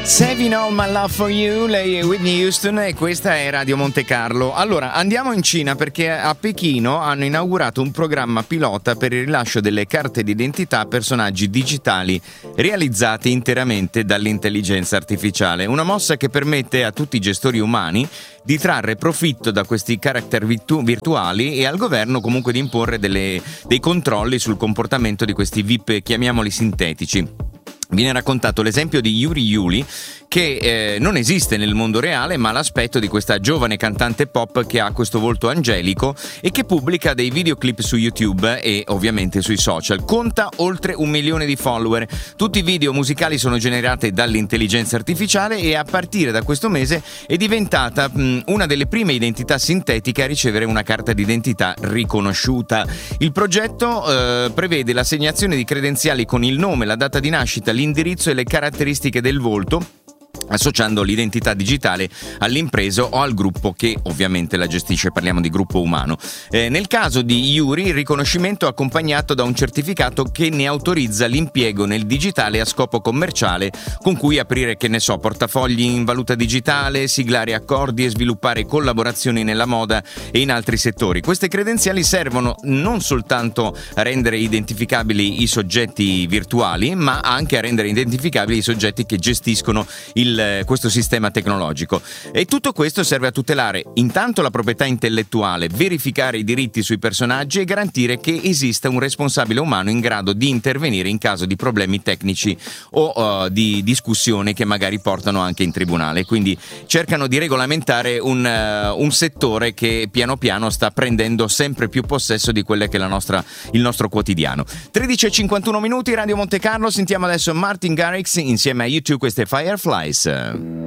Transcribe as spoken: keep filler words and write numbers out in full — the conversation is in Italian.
Saving All My Love For You, lei è Whitney Houston e questa è Radio Monte Carlo. Allora, andiamo in Cina perché a Pechino hanno inaugurato un programma pilota per il rilascio delle carte d'identità a personaggi digitali realizzati interamente dall'intelligenza artificiale. Una mossa che permette a tutti i gestori umani di trarre profitto da questi character virtu- virtuali e al governo comunque di imporre delle, dei controlli sul comportamento di questi V I P, chiamiamoli sintetici. Viene raccontato l'esempio di Yuri Yuli, che eh, non esiste nel mondo reale, ma l'aspetto di questa giovane cantante pop che ha questo volto angelico e che pubblica dei videoclip su YouTube e ovviamente sui social. Conta oltre un milione di follower. Tutti i video musicali sono generati dall'intelligenza artificiale e a partire da questo mese è diventata mh, una delle prime identità sintetiche a ricevere una carta d'identità riconosciuta. Il progetto eh, prevede l'assegnazione di credenziali con il nome, la data di nascita, l'indirizzo e le caratteristiche del volto, associando l'identità digitale all'impresa o al gruppo che ovviamente la gestisce, parliamo di gruppo umano. Eh, nel caso di Yuri il riconoscimento è accompagnato da un certificato che ne autorizza l'impiego nel digitale a scopo commerciale, con cui aprire, che ne so, portafogli in valuta digitale, siglare accordi e sviluppare collaborazioni nella moda e in altri settori. Queste credenziali servono non soltanto a rendere identificabili i soggetti virtuali, ma anche a rendere identificabili i soggetti che gestiscono il questo sistema tecnologico, e tutto questo serve a tutelare intanto la proprietà intellettuale, verificare i diritti sui personaggi e garantire che esista un responsabile umano in grado di intervenire in caso di problemi tecnici o uh, di discussioni che magari portano anche in tribunale. Quindi cercano di regolamentare un, uh, un settore che piano piano sta prendendo sempre più possesso di quelle che è la nostra, il nostro quotidiano. tredici e cinquantuno minuti, Radio Monte Carlo. Sentiamo adesso Martin Garrix insieme a U due, queste Fireflies.